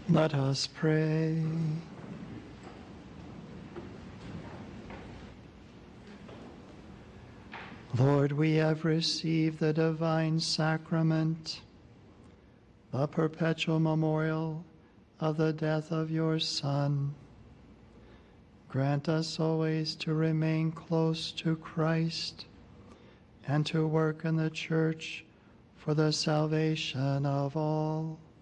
Let us pray. Lord, we have received the divine sacrament, the perpetual memorial of the death of your Son. Grant us always to remain close to Christ and to work in the Church for the salvation of all.